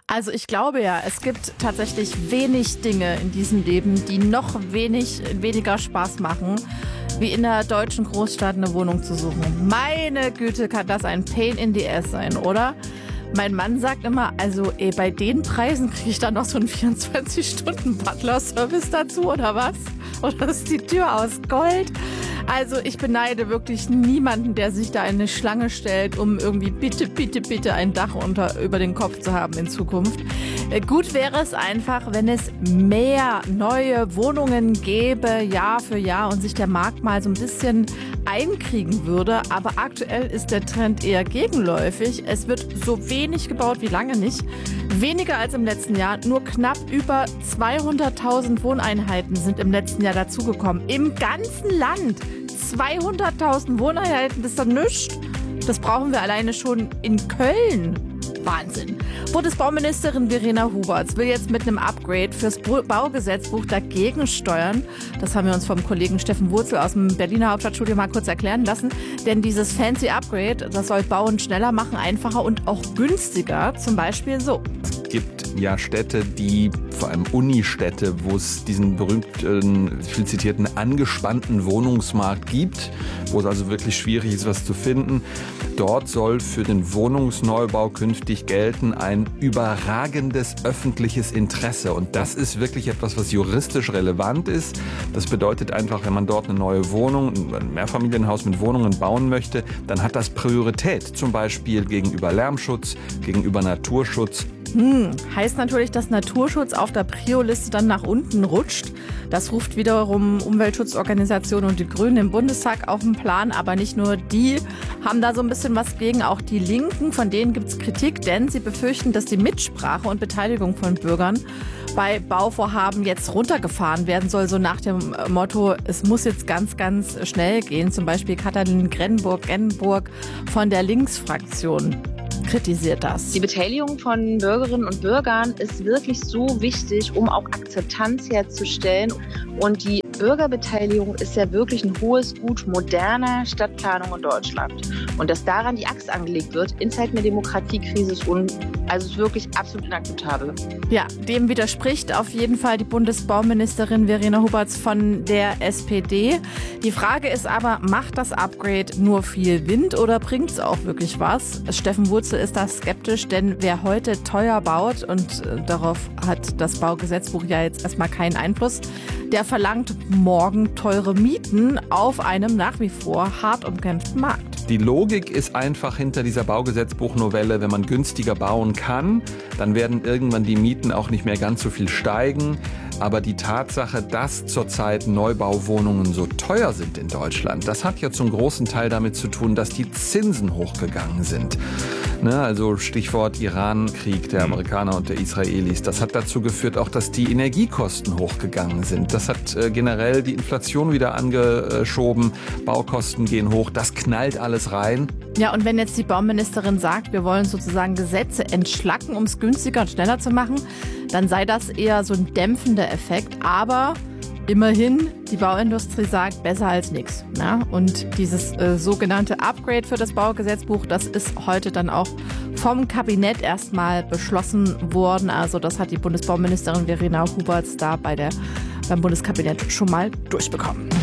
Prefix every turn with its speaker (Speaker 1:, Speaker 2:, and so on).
Speaker 1: Also ich glaube ja, es gibt tatsächlich wenig Dinge in diesem Leben, die noch weniger Spaß machen, wie in der deutschen Großstadt eine Wohnung zu suchen. Meine Güte, kann das ein Pain in the Ass sein, oder? Mein Mann sagt immer, also bei den Preisen kriege ich dann noch so einen 24-Stunden-Butler-Service dazu, oder was? Oder ist die Tür aus Gold? Also ich beneide wirklich niemanden, der sich da in eine Schlange stellt, um irgendwie bitte ein Dach über den Kopf zu haben in Zukunft. Gut wäre es einfach, wenn es mehr neue Wohnungen gäbe, Jahr für Jahr, und sich der Markt mal so ein bisschen einkriegen würde. Aber aktuell ist der Trend eher gegenläufig. Es wird so wenig gebaut wie lange nicht. Weniger als im letzten Jahr. Nur knapp über 200.000 Wohneinheiten sind im letzten Jahr dazugekommen. Im ganzen Land. 200.000 Wohneinheiten, das ist doch nichts. Das brauchen wir alleine schon in Köln. Wahnsinn. Bundesbauministerin Verena Huberts will jetzt mit einem Upgrade fürs Baugesetzbuch dagegen steuern. Das haben wir uns vom Kollegen Steffen Wurzel aus dem Berliner Hauptstadtstudio mal kurz erklären lassen. Denn dieses fancy Upgrade, das soll Bauen schneller machen, einfacher und auch günstiger. Zum Beispiel so.
Speaker 2: Es gibt ja Städte, vor allem Unistädte, wo es diesen berühmten, viel zitierten, angespannten Wohnungsmarkt gibt, wo es also wirklich schwierig ist, was zu finden. Dort soll für den Wohnungsneubau künftig gelten ein überragendes öffentliches Interesse. Und das ist wirklich etwas, was juristisch relevant ist. Das bedeutet einfach, wenn man dort eine neue Wohnung, ein Mehrfamilienhaus mit Wohnungen bauen möchte, dann hat das Priorität. Zum Beispiel gegenüber Lärmschutz, gegenüber Naturschutz.
Speaker 1: Heißt natürlich, dass Naturschutz auf der Prio-Liste dann nach unten rutscht. Das ruft wiederum Umweltschutzorganisationen und die Grünen im Bundestag auf den Plan. Aber nicht nur die haben da so ein bisschen was gegen, auch die Linken. Von denen gibt es Kritik, denn sie befürchten, dass die Mitsprache und Beteiligung von Bürgern bei Bauvorhaben jetzt runtergefahren werden soll. So nach dem Motto, es muss jetzt ganz schnell gehen. Zum Beispiel Katalin Genburg von der Linksfraktion kritisiert das.
Speaker 3: Die Beteiligung von Bürgerinnen und Bürgern ist wirklich so wichtig, um auch Akzeptanz herzustellen. Und die Bürgerbeteiligung ist ja wirklich ein hohes Gut moderner Stadtplanung in Deutschland. Und dass daran die Axt angelegt wird in Zeiten der Demokratiekrise ist wirklich absolut inakzeptabel.
Speaker 1: Ja, dem widerspricht auf jeden Fall die Bundesbauministerin Verena Huberts von der SPD. Die Frage ist aber, macht das Upgrade nur viel Wind oder bringt es auch wirklich was? Steffen Wurzel ist da skeptisch, denn wer heute teuer baut, und darauf hat das Baugesetzbuch ja jetzt erstmal keinen Einfluss, der verlangt morgen teure Mieten auf einem nach wie vor hart umkämpften Markt.
Speaker 2: Die Logik ist einfach hinter dieser Baugesetzbuchnovelle, wenn man günstiger bauen kann, dann werden irgendwann die Mieten auch nicht mehr ganz so viel steigen. Aber die Tatsache, dass zurzeit Neubauwohnungen so teuer sind in Deutschland, das hat ja zum großen Teil damit zu tun, dass die Zinsen hochgegangen sind. Also Stichwort Iran-Krieg der Amerikaner und der Israelis. Das hat dazu geführt auch, dass die Energiekosten hochgegangen sind. Das hat generell die Inflation wieder angeschoben. Baukosten gehen hoch. Das knallt alles rein.
Speaker 1: Ja, und wenn jetzt die Bauministerin sagt, wir wollen sozusagen Gesetze entschlacken, um es günstiger und schneller zu machen, dann sei das eher so ein dämpfender Effekt. Aber immerhin, die Bauindustrie sagt, besser als nichts. Ja? Und dieses sogenannte Upgrade für das Baugesetzbuch, das ist heute dann auch vom Kabinett erstmal beschlossen worden. Also das hat die Bundesbauministerin Verena Huberts da beim Bundeskabinett schon mal durchbekommen.